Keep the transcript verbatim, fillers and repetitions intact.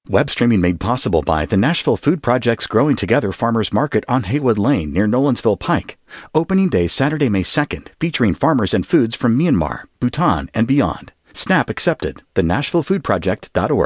Web streaming made possible by the Nashville Food Project's Growing Together Farmers Market on Haywood Lane near Nolensville Pike. Opening day Saturday, May second, featuring farmers and foods from Myanmar, Bhutan, and beyond. SNAP accepted. the nashville food project dot org.